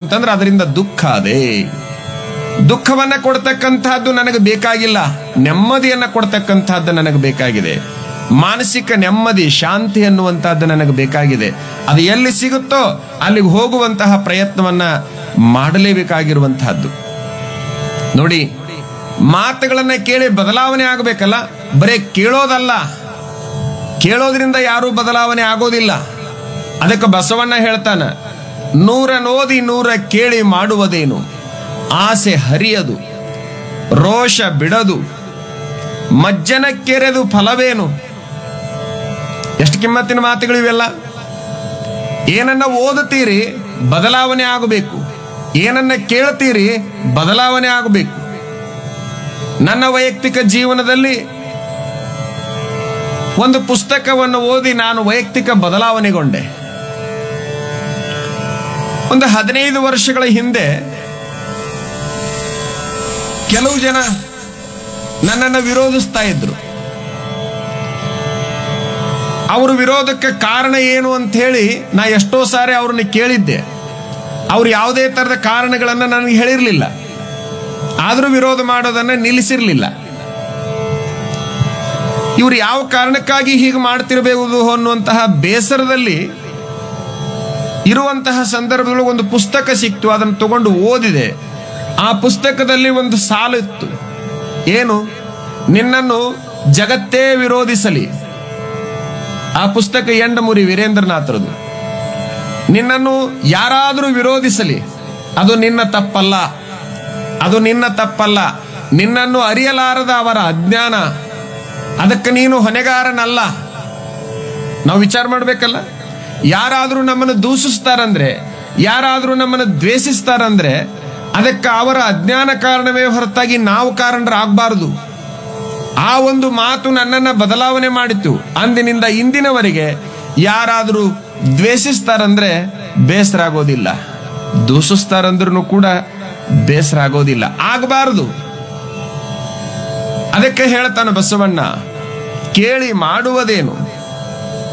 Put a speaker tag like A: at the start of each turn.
A: ಅಂತಂದ್ರೆ ಅದರಿಂದ ದುಃಖ ಅದೇ. ದುಃಖವನ್ನ ಕೊಡ್ತಕ್ಕಂತಹದ್ದು ನನಗೆ ಬೇಕಾಗಿಲ್ಲ, ನೆಮ್ಮದಿಯನ್ನ ಕೊಡ್ತಕ್ಕಂತಹದ್ದು ನನಗೆ ಬೇಕಾಗಿದೆ. ಮಾನಸಿಕ ನೆಮ್ಮದಿ, ಶಾಂತಿ ಅನ್ನುವಂತಹದ್ದು ನನಗೆ ಬೇಕಾಗಿದೆ. ಅದು ಎಲ್ಲಿ ಸಿಗುತ್ತೋ ಅಲ್ಲಿಗೆ ಹೋಗುವಂತಹ ಪ್ರಯತ್ನವನ್ನ ಮಾಡಲೇಬೇಕಾಗಿರುವಂತಹದ್ದು. ನೋಡಿ, ಮಾತುಗಳನ್ನ ಕೇಳಿ ಬದಲಾವಣೆ ಆಗಬೇಕಲ್ಲ, ಬರೇ ಕೇಳೋದಲ್ಲ. ಕೇಳೋದ್ರಿಂದ ಯಾರೂ ಬದಲಾವಣೆ ಆಗೋದಿಲ್ಲ. ಅದಕ್ಕೆ ಬಸವಣ್ಣ ಹೇಳ್ತಾನ, 100 ನೋದಿ 100 ಕೇಳಿ ಮಾಡುವುದೇನು, ಆಸೆ ಹರಿಯದು ರೋಷ ಬಿಡದು, ಮಜ್ಜನ ಕೆರೆದು ಫಲವೇನು. ಎಷ್ಟು ಕಿಮ್ಮತ್ತಿನ ಮಾತುಗಳು ಇವೆಲ್ಲ. ಏನನ್ನ ಓದುತ್ತೀರಿ ಬದಲಾವಣೆ ಆಗಬೇಕು, ಏನನ್ನ ಕೇಳ್ತೀರಿ ಬದಲಾವಣೆ ಆಗಬೇಕು. ನನ್ನ ವೈಯಕ್ತಿಕ ಜೀವನದಲ್ಲಿ ಒಂದು ಪುಸ್ತಕವನ್ನು ಓದಿ ನಾನು ವೈಯಕ್ತಿಕ ಬದಲಾವಣೆಗೊಂಡೆ. ಒಂದು 15 ವರ್ಷಗಳ ಹಿಂದೆ ಕೆಲವು ಜನ ನನ್ನನ್ನು ವಿರೋಧಿಸ್ತಾ ಇದ್ರು. ಅವರು ವಿರೋಧಕ್ಕೆ ಕಾರಣ ಏನು ಅಂತ ಹೇಳಿ ನಾ ಎಷ್ಟೋ ಸಾರಿ ಅವ್ರನ್ನ ಕೇಳಿದ್ದೆ. ಅವ್ರು ಯಾವುದೇ ತರದ ಕಾರಣಗಳನ್ನ ನನಗೆ ಹೇಳಿರ್ಲಿಲ್ಲ, ಆದರೂ ವಿರೋಧ ಮಾಡೋದನ್ನ ನಿಲ್ಲಿಸಿರ್ಲಿಲ್ಲ. ಇವರು ಯಾವ ಕಾರಣಕ್ಕಾಗಿ ಹೀಗೆ ಮಾಡ್ತಿರಬೇಕು ಅನ್ನುವಂತಹ ಬೇಸರದಲ್ಲಿ ಇರುವಂತಹ ಸಂದರ್ಭದೊಳಗೆ ಒಂದು ಪುಸ್ತಕ ಸಿಕ್ತು. ಅದನ್ನು ತಗೊಂಡು ಓದಿದೆ. ಆ ಪುಸ್ತಕದಲ್ಲಿ ಒಂದು ಸಾಲು ಇತ್ತು, ಏನು, ನಿನ್ನನ್ನು ಜಗತ್ತೇ ವಿರೋಧಿಸಲಿ. ಆ ಪುಸ್ತಕ ಎಂಡಮುರಿ ವೀರೇಂದ್ರನಾಥರದು. ನಿನ್ನನ್ನು ಯಾರಾದರೂ ವಿರೋಧಿಸಲಿ, ಅದು ನಿನ್ನ ತಪ್ಪಲ್ಲ, ಅದು ನಿನ್ನ ತಪ್ಪಲ್ಲ. ನಿನ್ನನ್ನು ಅರಿಯಲಾರದ ಅವರ ಅಜ್ಞಾನ, ಅದಕ್ಕೆ ನೀನು ಹೊಣೆಗಾರನಲ್ಲ. ನಾವು ವಿಚಾರ ಮಾಡ್ಬೇಕಲ್ಲ. ಯಾರಾದರೂ ನಮ್ಮನ್ನು ದೂಷಿಸ್ತಾರಂದ್ರೆ, ಯಾರಾದರೂ ನಮ್ಮನ್ನು ದ್ವೇಷಿಸ್ತಾರಂದ್ರೆ ಅದಕ್ಕೆ ಅವರ ಅಜ್ಞಾನ ಕಾರಣವೇ ಹೊರತಾಗಿ ನಾವು ಕಾರಣರಾಗಬಾರದು. ಆ ಒಂದು ಮಾತು ನನ್ನನ್ನ ಬದಲಾವಣೆ ಮಾಡಿತು. ಅಂದಿನಿಂದ ಇಂದಿನವರೆಗೆ ಯಾರಾದರೂ ದ್ವೇಷಿಸ್ತಾರಂದ್ರೆ ಬೇಸರ ಆಗೋದಿಲ್ಲ, ದೂಷಿಸ್ತಾರಂದ್ರೂ ಕೂಡ ಬೇಸರ ಆಗೋದಿಲ್ಲ, ಆಗಬಾರದು. ಅದಕ್ಕೆ ಹೇಳ್ತಾನೆ ಬಸವಣ್ಣ, ಕೇಳಿ ಮಾಡುವುದೇನು,